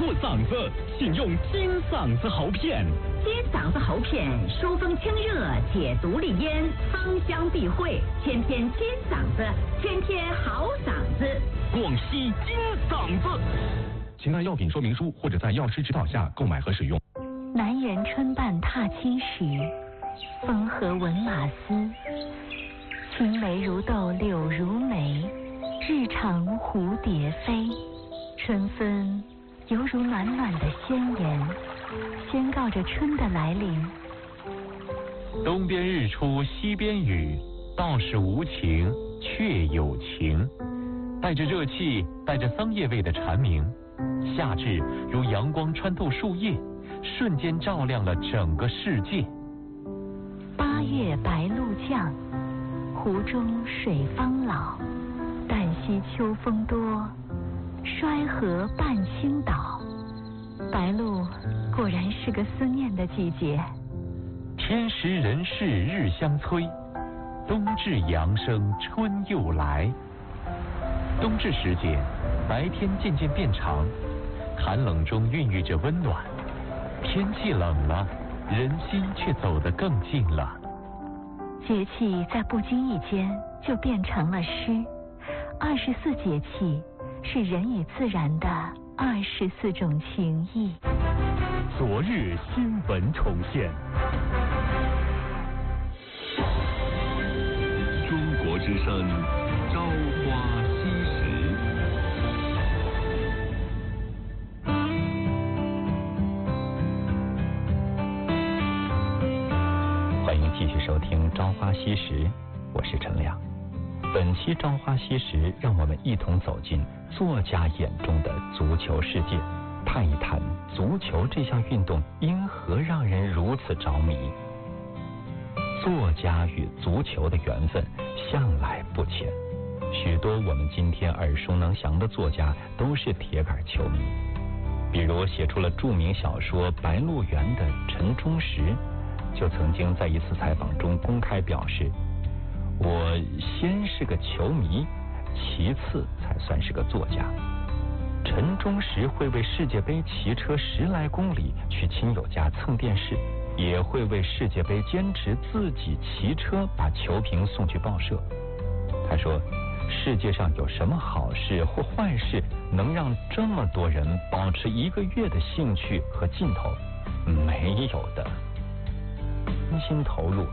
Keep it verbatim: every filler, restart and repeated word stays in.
过嗓子，请用金嗓子喉片。 金嗓子喉片疏风清热，解毒利咽，芳香避秽，天天金嗓子，天天好嗓子。 广西金嗓子，请按药品说明书或者在药师指导下购买和使用。 南园春半踏青时，风和闻马嘶。青梅如豆柳如眉，日长蝴蝶飞。春分犹如暖暖的宣言，宣告着春的来临。 东边日出西边雨，道是无晴却有晴。带着热气，带着桑叶味的蝉鸣，夏至如阳光穿透树叶，瞬间照亮了整个世界。 八月白露降，湖中水方老。旦夕秋风多，衰河半倾倒。白露果然是个思念的季节。 天时人事日相催，冬至阳生春又来。冬至时节，白天渐渐变长，寒冷中孕育着温暖。天气冷了，人心却走得更近了。 节气在不经意间就变成了诗。二十四节气是人与自然的二十四种情谊。 昨日新闻重现。中国之声，朝花夕拾。 欢迎继续收听《朝花夕拾》，我是陈亮。本期《朝花夕拾》，让我们一同走进作家眼中的足球世界，探一探足球这项运动因何让人如此着迷。作家与足球的缘分向来不浅，许多我们今天耳熟能详的作家都是铁杆球迷。比如写出了著名小说《白鹿原》的陈忠实，就曾经在一次采访中公开表示，我先是个球迷，其次才算是个作家。陈忠实会为世界杯骑车十来公里去亲友家蹭电视，也会为世界杯坚持自己骑车把球评送去报社。他说，世界上有什么好事或坏事能让这么多人保持一个月的兴趣和劲头？没有的。真心投入